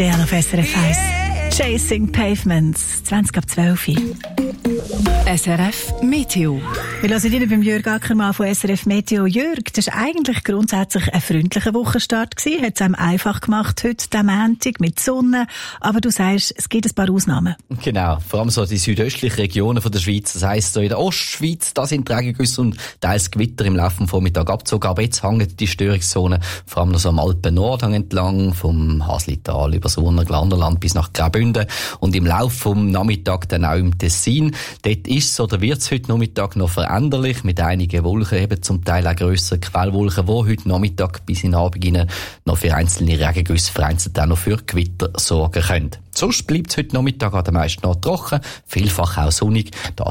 RTL auf SRF 1. Chasing Pavements, 20:12. SRF Meteo. Wir hören Ihnen beim Jörg Ackermann von SRF Meteo. Jörg, das war eigentlich grundsätzlich ein freundlicher Wochenstart gewesen. Hat es einem einfach gemacht heute, den Montag, mit Sonne. Aber du sagst, es gibt ein paar Ausnahmen. Genau. Vor allem so die südöstlichen Regionen von der Schweiz. Das heisst, so in der Ostschweiz, da sind Regengüsse und teils Gewitter im Laufe des Vormittags abgezogen. Aber jetzt hängen die Störungszone vor allem noch so am Alpen-Nordhang entlang, vom Haslital über das Urner Glanderland bis nach Graubünden. Und im Laufe vom Nachmittag dann auch im Tessin. Dort ist es oder wird es heute Nachmittag noch veränderlich, mit einigen Wolken, eben zum Teil auch grössere Quellwolken, die heute Nachmittag bis in den Abend hinein noch für einzelne Regengüsse vereinzelt auch noch für Gewitter sorgen können. Sonst bleibt es heute Nachmittag an den meisten Orten trocken, vielfach auch sonnig. Das